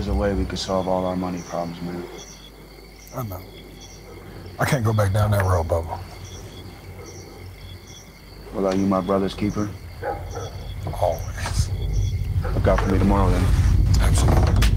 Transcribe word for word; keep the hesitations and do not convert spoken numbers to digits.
There's a way we could solve all our money problems, man. I know. I can't go back down that road, Bubba. Well, are you my brother's keeper? Always. Look out for me tomorrow, then. Absolutely.